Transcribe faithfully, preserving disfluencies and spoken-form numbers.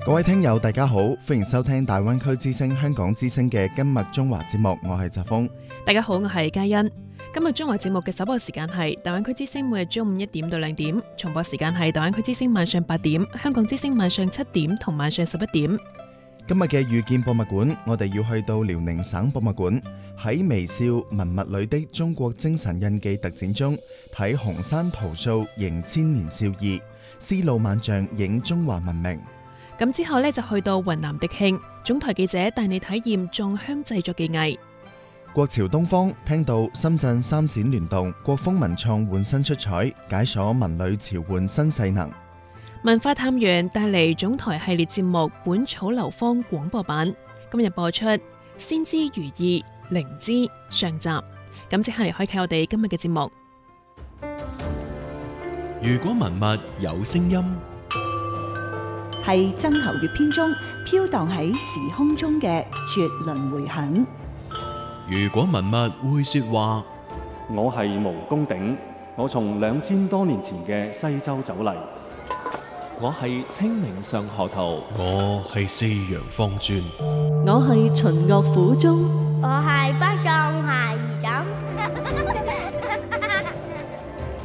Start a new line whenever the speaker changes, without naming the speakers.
各位聽友大家好，歡迎收聽大灣區之聲香港之聲嘅今日中華節目，我係澤峰。
大家好，我係嘉欣。今日中華節目嘅首播時間係大灣區之聲每日中午一點到兩點，重播時間係大灣區之聲晚上八點，香港之聲晚上七點同晚上十一點。
今日嘅遇見博物館，我哋要去到遼寧省博物館，喺微笑文物裏的中國精神印記特展中，睇紅山陶塑迎千年少義，絲路萬象映中華文明。
咁之後呢，就去到雲南迪慶，總台記者帶你體驗藏香製作技藝。
國潮東方聽到深圳三展聯動，國風文創換新出彩，解鎖文旅潮換新勢能。
文化探源帶嚟總台系列節目《本草流芳》廣播版，今日播出《先知如意靈芝》上集。咁即刻嚟開啟我哋今日嘅節目。
如果文物有聲音，
係曾侯乙篇中飄蕩喺時空中嘅絕倫迴響。
如果文物會說話，
我係毛公鼎，我從兩千多年前嘅西周走嚟。
我係清明上河圖，
我係四羊方尊，
我係秦岳府中，
我係北上下